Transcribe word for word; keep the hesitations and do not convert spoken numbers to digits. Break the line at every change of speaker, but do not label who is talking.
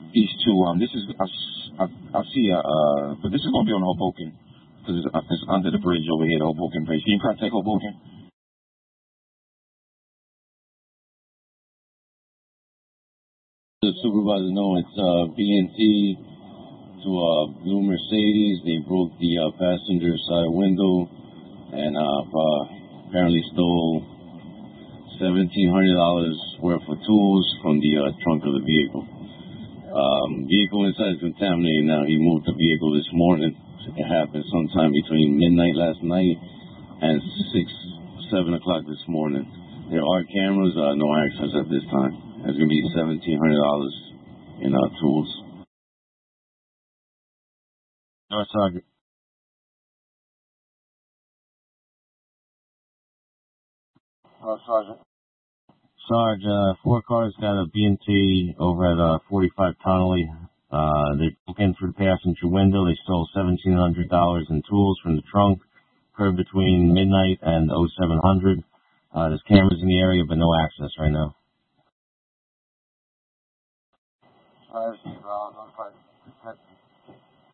These two, um, this is, I, s- I, I see, uh, uh, but this is going to be on Hoboken, because it's, uh, it's under the bridge over here, the Hoboken Bridge. Can you contact Hoboken? The supervisor, no, it's, uh, B N T to, uh, blue Mercedes. They broke the, uh, passenger side window and, uh, uh apparently stole seventeen hundred dollars worth of tools from the, uh, trunk of the vehicle. Um, vehicle inside is contaminated now. He moved the vehicle this morning. It happened sometime between midnight last night and six, seven o'clock this morning. There are cameras, uh, no access at this time. It's going to be seventeen hundred dollars in uh, tools. No, Sergeant. Oh, Sergeant. Sarge, uh, four cars got a B and T over at uh, forty-five Connolly. Uh, they broke in through the passenger window. They stole seventeen hundred dollars in tools from the trunk. Occurred between midnight and oh seven hundred. Uh, there's cameras in the area, but no access right now. Uh,